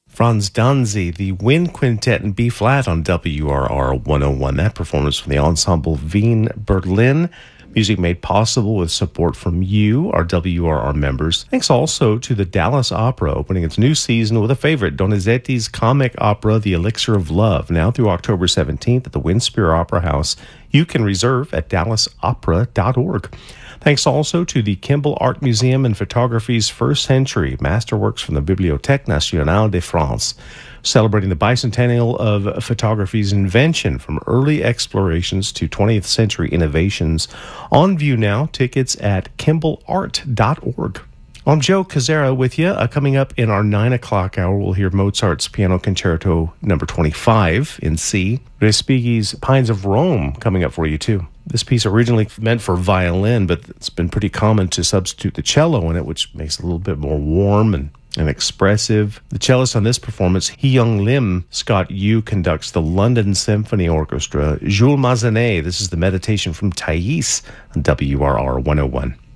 Franz Danzi, the Wind Quintet in B-flat on WRR 101. That performance from the Ensemble Wien Berlin. Music made possible with support from you, our WRR members. Thanks also to the Dallas Opera, opening its new season with a favorite, Donizetti's comic opera, The Elixir of Love, now through October 17th at the Winspear Opera House. You can reserve at dallasopera.org. Thanks also to the Kimball Art Museum and Photography's First Century Masterworks from the Bibliothèque Nationale de France, celebrating the bicentennial of photography's invention from early explorations to 20th century innovations. On view now, tickets at kimballart.org. I'm Joe Cazzera with you. Coming up in our 9 o'clock hour, we'll hear Mozart's Piano Concerto number 25 in C. Respighi's Pines of Rome coming up for you, too. This piece originally meant for violin, but it's been pretty common to substitute the cello in it, which makes it a little bit more warm and expressive. The cellist on this performance, Hee-Young Lim. Scott Yu conducts the London Symphony Orchestra. Jules Massenet, this is the Meditation from Thais on WRR 101.